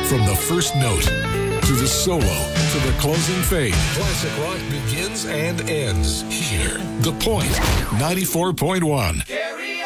From the first note to the solo to the closing fade, classic rock begins and ends here. The Point 94.1.